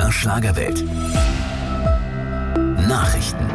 MDR Schlagerwelt. Nachrichten.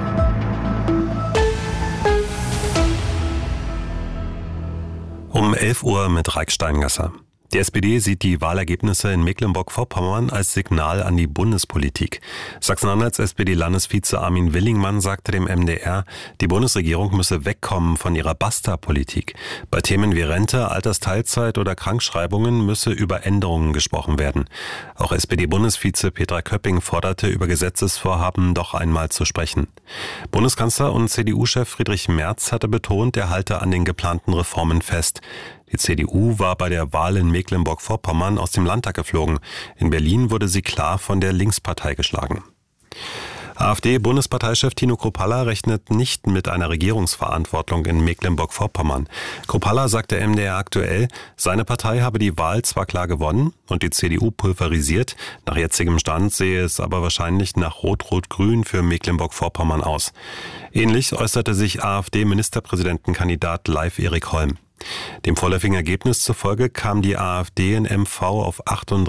Um 11 Uhr mit Raik Steingasser. Die SPD sieht die Wahlergebnisse in Mecklenburg-Vorpommern als Signal an die Bundespolitik. Sachsen-Anhalts SPD-Landesvize Armin Willingmann sagte dem MDR, die Bundesregierung müsse wegkommen von ihrer Basta-Politik. Bei Themen wie Rente, Altersteilzeit oder Krankschreibungen müsse über Änderungen gesprochen werden. Auch SPD-Bundesvize Petra Köpping forderte, über Gesetzesvorhaben doch einmal zu sprechen. Bundeskanzler und CDU-Chef Friedrich Merz hatte betont, er halte an den geplanten Reformen fest. Die CDU war bei der Wahl in Mecklenburg-Vorpommern aus dem Landtag geflogen. In Berlin wurde sie klar von der Linkspartei geschlagen. AfD-Bundesparteichef Tino Kruppalla rechnet nicht mit einer Regierungsverantwortung in Mecklenburg-Vorpommern. Kruppalla sagte MDR aktuell, seine Partei habe die Wahl zwar klar gewonnen und die CDU pulverisiert, nach jetzigem Stand sehe es aber wahrscheinlich nach Rot-Rot-Grün für Mecklenburg-Vorpommern aus. Ähnlich äußerte sich AfD-Ministerpräsidentenkandidat Leif Erik Holm. Dem vorläufigen Ergebnis zufolge kam die AfD in MV auf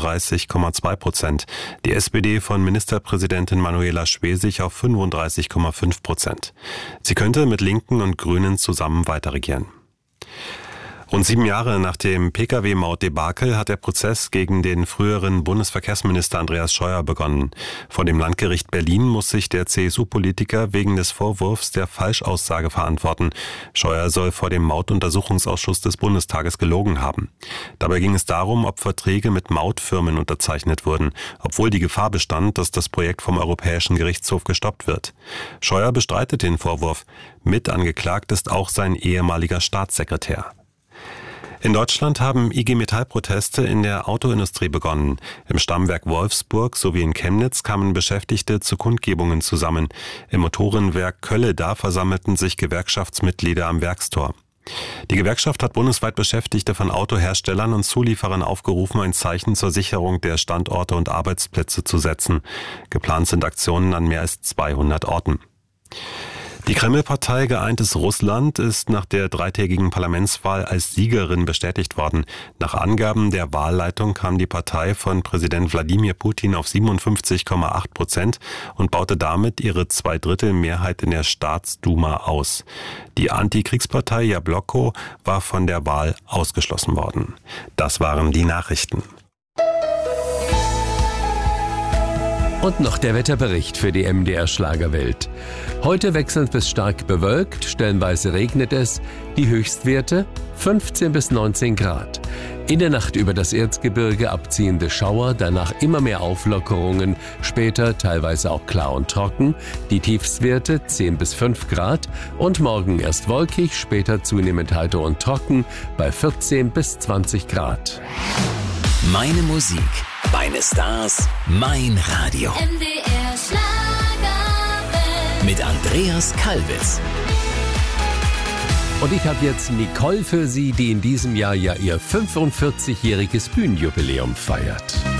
38,2%, die SPD von Ministerpräsidentin Manuela Schwesig auf 35,5%. Sie könnte mit Linken und Grünen zusammen weiterregieren. Rund 7 Jahre nach dem Pkw-Maut-Debakel hat der Prozess gegen den früheren Bundesverkehrsminister Andreas Scheuer begonnen. Vor dem Landgericht Berlin muss sich der CSU-Politiker wegen des Vorwurfs der Falschaussage verantworten. Scheuer soll vor dem Mautuntersuchungsausschuss des Bundestages gelogen haben. Dabei ging es darum, ob Verträge mit Mautfirmen unterzeichnet wurden, obwohl die Gefahr bestand, dass das Projekt vom Europäischen Gerichtshof gestoppt wird. Scheuer bestreitet den Vorwurf. Mit angeklagt ist auch sein ehemaliger Staatssekretär. In Deutschland haben IG Metall-Proteste in der Autoindustrie begonnen. Im Stammwerk Wolfsburg sowie in Chemnitz kamen Beschäftigte zu Kundgebungen zusammen. Im Motorenwerk Kölleda versammelten sich Gewerkschaftsmitglieder am Werkstor. Die Gewerkschaft hat bundesweit Beschäftigte von Autoherstellern und Zulieferern aufgerufen, ein Zeichen zur Sicherung der Standorte und Arbeitsplätze zu setzen. Geplant sind Aktionen an mehr als 200 Orten. Die Kreml-Partei Geeintes Russland ist nach der 3-tägigen Parlamentswahl als Siegerin bestätigt worden. Nach Angaben der Wahlleitung kam die Partei von Präsident Wladimir Putin auf 57,8% und baute damit ihre 2/3 Mehrheit in der Staatsduma aus. Die Antikriegspartei Jabloko war von der Wahl ausgeschlossen worden. Das waren die Nachrichten. Und noch der Wetterbericht für die MDR Schlagerwelt. Heute wechselnd bis stark bewölkt, stellenweise regnet es, die Höchstwerte 15 bis 19 Grad. In der Nacht über das Erzgebirge abziehende Schauer, danach immer mehr Auflockerungen, später teilweise auch klar und trocken, die Tiefstwerte 10 bis 5 Grad und morgen erst wolkig, später zunehmend heiter und trocken bei 14 bis 20 Grad. Meine Musik, meine Stars, mein Radio. MDR Schlagerwelt. Mit Andreas Kalwitz. Und ich habe jetzt Nicole für Sie, die in diesem Jahr ja ihr 45-jähriges Bühnenjubiläum feiert.